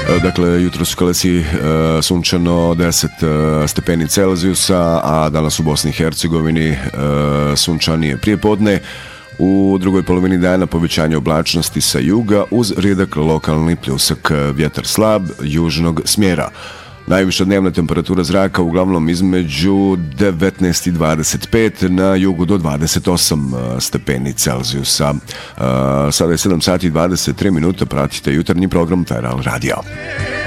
Dakle, jutro su Kalesi sunčano 10 stepeni Celzijusa, a danas u Bosni i Hercegovini sunčanije prijepodne. U drugoj polovini dana povećanje oblačnosti sa juga uz rijedak lokalni pljusak, vjetar slab južnog smjera. Najviša dnevna temperatura zraka uglavnom između 19 i 25, na jugu do 28 stepeni Celzijusa. Sada je 7 sati i 23 minuta, pratite jutarnji program Feral Radio.